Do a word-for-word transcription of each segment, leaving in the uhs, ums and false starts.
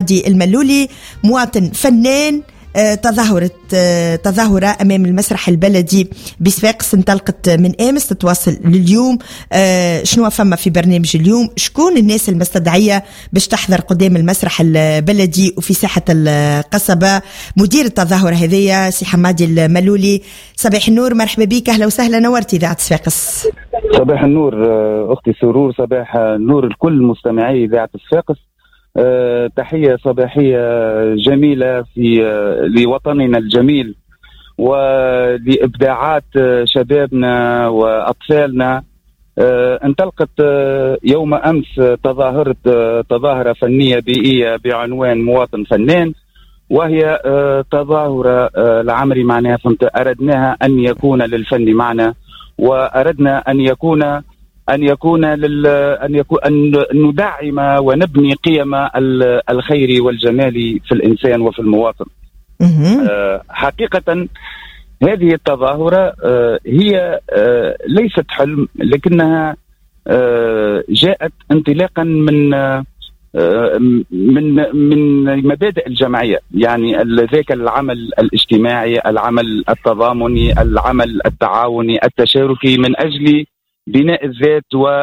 حمادي الملولي مواطن فنان. تظاهرت تظاهرة أمام المسرح البلدي بصفاقس انطلقت من أمس تتواصل لليوم. شنو فما في برنامج اليوم؟ شكون الناس المستدعية باش تحضر قدام المسرح البلدي وفي ساحة القصبة؟ مدير التظاهرة هذية سي حمادي الملولي. صباح النور، مرحبا بك، أهلا وسهلا، نورتي إذاعة صفاقس. صباح النور أختي سرور، صباح النور الكل مستمعي إذاعة صفاقس. أه تحية صباحية جميلة في أه لوطننا الجميل ولإبداعات شبابنا وأطفالنا. أه انطلقت أه يوم أمس تظاهرة أه تظاهرة فنية بيئية بعنوان مواطن فنان، وهي أه تظاهرة أه العمري معناها فهمت أردناها أن يكون للفن معنى، وأردنا أن يكون أن يكون لل أن يكون أن ندعم ونبني قيم الخير والجمال في الإنسان وفي المواطن. أه حقيقة هذه التظاهرة أه هي أه ليست حلم، لكنها أه جاءت انطلاقا من أه من من مبادئ الجمعية، يعني ذاك العمل الاجتماعي، العمل التضامني، العمل التعاوني التشاركي من أجل بناء الذات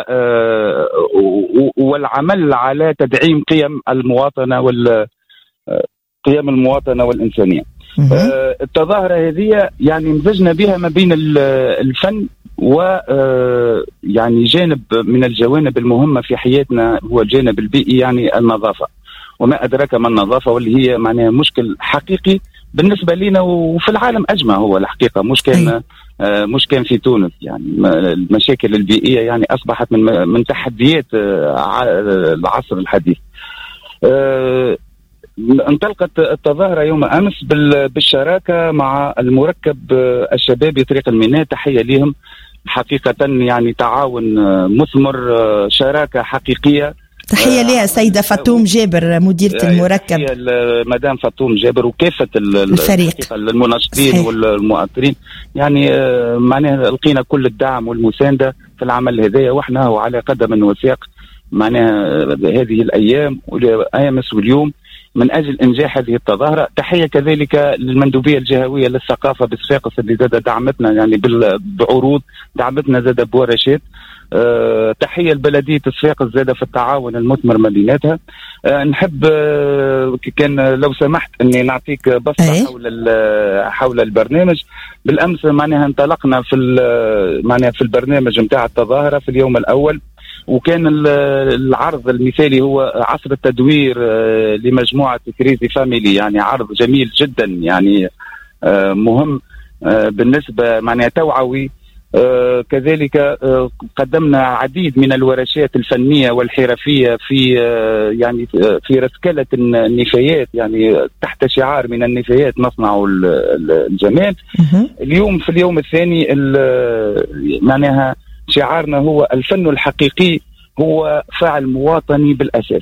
والعمل على تدعيم قيم المواطنة والقيم المواطنة والإنسانية. التظاهرة هذه يعني مزجنا بها ما بين الفن و يعني جانب من الجوانب المهمة في حياتنا هو الجانب البيئي، يعني النظافة، وما أدراك ما النظافة، واللي هي معناها مشكل حقيقي بالنسبة لنا وفي العالم أجمع. هو الحقيقة مش كان آه مش كان في تونس، يعني المشاكل البيئية يعني أصبحت من من تحديات آه العصر الحديث. آه انطلقت التظاهرة يوم أمس بالشراكة مع المركب الشبابي طريق الميناء، تحية لهم حقيقة، يعني تعاون مثمر، شراكة حقيقية. تحية لها سيدة فاطوم جابر مديرة المركب، مدام فاطوم جابر وكافة الفريق المناشطين والمؤثرين، يعني معناها لقينا كل الدعم والمساندة في العمل هذايا، واحنا وعلى قدم وساق معناها هذه الأيام أمس واليوم من أجل إنجاح هذه التظاهرة. تحية كذلك للمندوبية الجهوية للثقافة بصفاقس اللي زاد دعمتنا يعني بعروض، دعمتنا زاد بورشات. أه تحية لبلدية صفاقس زاد في التعاون المثمر ما بيناتها. أه نحب أه كان لو سمحت أني نعطيك بصة حول حول البرنامج. بالأمس معناها انطلقنا في معناها في البرنامج متاع التظاهرة في اليوم الأول، وكان العرض المثالي هو عصر التدوير لمجموعة كريزي فاميلي، يعني عرض جميل جدا، يعني مهم بالنسبة معناها توعوي. كذلك قدمنا عديد من الورشات الفنية والحرفية في يعني في رسكلة النفايات، يعني تحت شعار من النفايات نصنع الجمال. اليوم في اليوم الثاني معناها شعارنا هو الفن الحقيقي هو فعل مواطني بالأساس.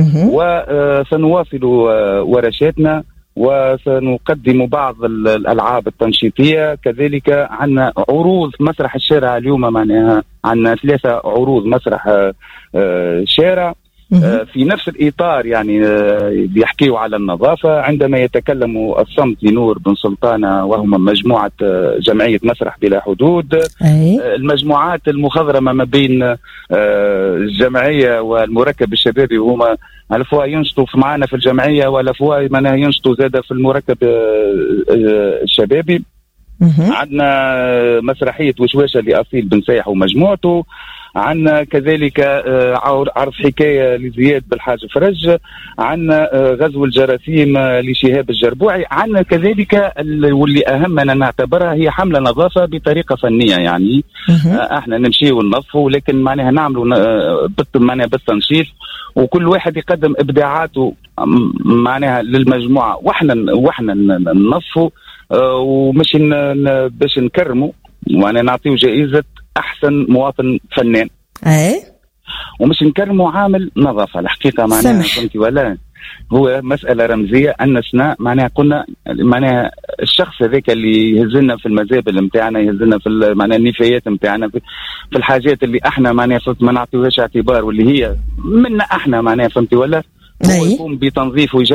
وسنواصل ورشاتنا وسنقدم بعض الألعاب التنشيطية. كذلك عندنا عروض مسرح الشارع اليوم، معناها عندنا ثلاثة عروض مسرح شارع في نفس الإطار، يعني بيحكيوا على النظافة. عندما يتكلم الصمت لنور بن سلطانة وهم مجموعة جمعية مسرح بلا حدود. أي. المجموعات المخضرمة ما بين الجمعية والمركب الشبابي، وهما الفوا ينشطوا معنا في الجمعية والفوا معناها ينشطوا زادة في المركب الشبابي. عندنا مسرحية وشواشة لأصيل بن سايح ومجموعته. عندنا كذلك عرض حكاية لزياد بالحاج فرج. عندنا غزو الجراثيم لشهاب الجربوعي. عندنا كذلك واللي أهمنا نعتبرها هي حملة نظافة بطريقة فنية، يعني احنا نمشي وننظفوا، لكن معناها نعملوا معناها بالتنشيط، وكل واحد يقدم إبداعاته معناها للمجموعة، واحنا واحنا ننظفوا ومش باش نكرموا، وانا نعطيه جائزة أحسن مواطن فنان. أي. ومش نكرموا عامل نظافة الحقيقة، معناها فهمتي ولا هو مسألة رمزية أنسنا، معناها قلنا معناها الشخص هذاك اللي يهزلنا في المزابل متاعنا، يهزلنا في معناها النفايات متاعنا، في الحاجات اللي احنا معناها ما نعطيوهاش اعتبار، واللي هي منا احنا معناها فهمتي ولا هو يقوم بتنظيف